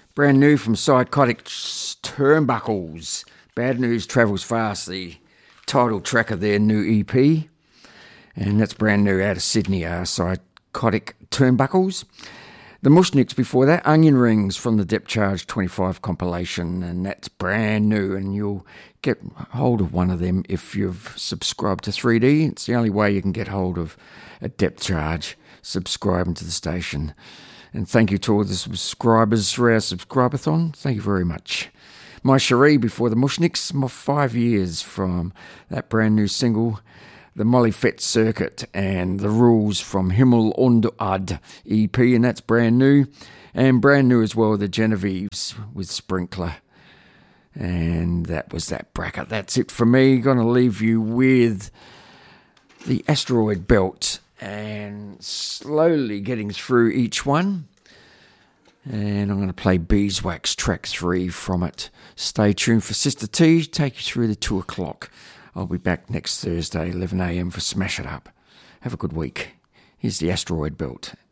Brand new from Psychotic Turnbuckles. Bad News Travels Fast, the title track of their new EP. And that's brand new out of Sydney, Psychotic Turnbuckles. The Mushnicks before that, Onion Rings from the Depth Charge 25 compilation, and that's brand new, and you'll get hold of one of them if you've subscribed to 3D. It's the only way you can get hold of a Depth Charge, subscribing to the station. And thank you to all the subscribers for our subscribathon. Thank you very much. My Cherie before the Mushnicks, 5 years from that brand new single, the Molly Fett Circuit, and the Rules from Himmel und Ad EP, and that's brand new. And brand new as well, the Genevieves with Sprinkler. And that was that bracket. That's it for me. Going to leave you with the Asteroid Belt and slowly getting through each one. And I'm going to play Beeswax track 3 from it. Stay tuned for Sister T, take you through the 2 o'clock. I'll be back next Thursday, 11 a.m. for Smash It Up. Have a good week. Here's the Asteroid Belt.